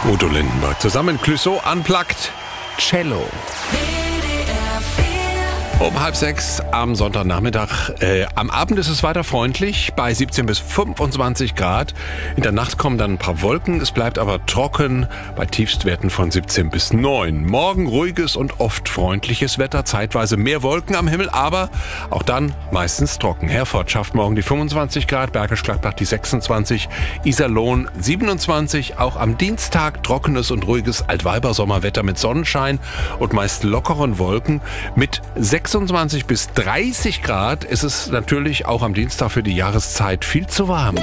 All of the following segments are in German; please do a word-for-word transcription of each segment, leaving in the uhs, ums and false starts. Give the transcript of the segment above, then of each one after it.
Udo Lindenberg zusammen Clouseau unplugged Cello. Um halb sechs am Sonntagnachmittag. Äh, am Abend ist es weiter freundlich bei siebzehn bis fünfundzwanzig Grad. In der Nacht kommen dann ein paar Wolken. Es bleibt aber trocken bei Tiefstwerten von siebzehn bis neun. Morgen ruhiges und oft freundliches Wetter. Zeitweise mehr Wolken am Himmel, aber auch dann meistens trocken. Herford schafft morgen die fünfundzwanzig Grad, Bergisch Gladbach die sechsundzwanzig, Iserlohn siebenundzwanzig. Auch am Dienstag trockenes und ruhiges Altweibersommerwetter mit Sonnenschein und meist lockeren Wolken. Mit sechsundzwanzig bis dreißig Grad ist es natürlich auch am Dienstag für die Jahreszeit viel zu warm.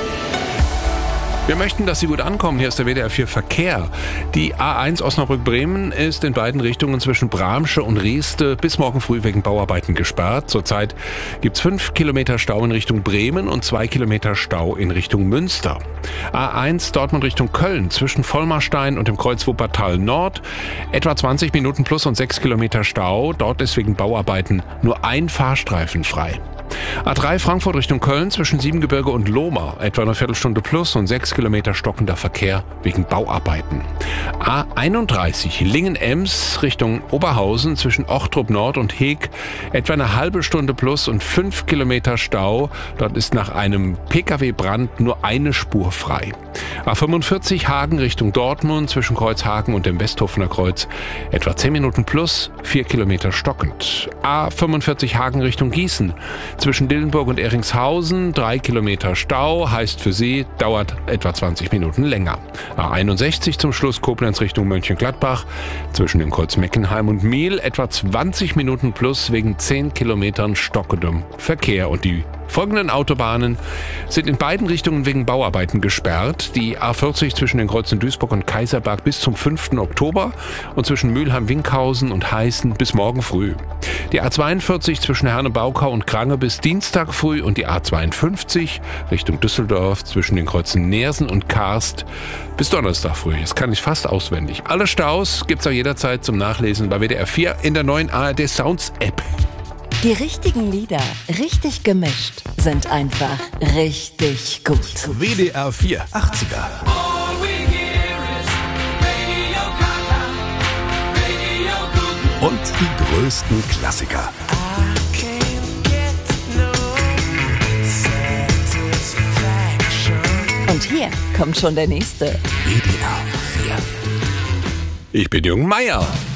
Wir möchten, dass Sie gut ankommen. Hier ist der W D R vier Verkehr. Die A eins Osnabrück-Bremen ist in beiden Richtungen zwischen Bramsche und Rieste bis morgen früh wegen Bauarbeiten gesperrt. Zurzeit gibt es fünf Kilometer Stau in Richtung Bremen und zwei Kilometer Stau in Richtung Münster. A eins Dortmund Richtung Köln zwischen Vollmarstein und dem Kreuz Wuppertal Nord. Etwa zwanzig Minuten plus und sechs Kilometer Stau. Dort ist wegen Bauarbeiten nur ein Fahrstreifen frei. A drei Frankfurt Richtung Köln zwischen Siebengebirge und Lohmar. Etwa eine Viertelstunde plus und sechs Kilometer stockender Verkehr wegen Bauarbeiten. A einunddreißig Lingen-Ems Richtung Oberhausen zwischen Ochtrup Nord und Heeg. Etwa eine halbe Stunde plus und fünf Kilometer Stau. Dort ist nach einem Pkw-Brand nur eine Spur frei. A fünfundvierzig Hagen Richtung Dortmund zwischen Kreuzhagen und dem Westhofener Kreuz. Etwa zehn Minuten plus, vier Kilometer stockend. A fünfundvierzig Hagen Richtung Gießen. Zwischen Dillenburg und Ehringshausen drei Kilometer Stau, heißt für Sie, dauert etwa zwanzig Minuten länger. A einundsechzig zum Schluss Koblenz Richtung Mönchengladbach. Zwischen dem Kreuz Meckenheim und Miel etwa zwanzig Minuten plus wegen zehn Kilometern stockendem Verkehr. Und die folgenden Autobahnen sind in beiden Richtungen wegen Bauarbeiten gesperrt. Die A vierzig zwischen den Kreuzen Duisburg und Kaiserberg bis zum fünften Oktober und zwischen Mülheim-Winkhausen und Heißen bis morgen früh. Die A zweiundvierzig zwischen Herne-Baukau und Krange bis Dienstag früh und die A zweiundfünfzig Richtung Düsseldorf zwischen den Kreuzen Neersen und Karst bis Donnerstag früh. Das kann ich fast auswendig. Alle Staus gibt's auch jederzeit zum Nachlesen bei W D R vier in der neuen A R D Sounds App. Die richtigen Lieder, richtig gemischt, sind einfach richtig gut. W D R vier achtziger. Und die größten Klassiker. Und hier kommt schon der nächste. W D R vier. Ich bin Jürgen Meier.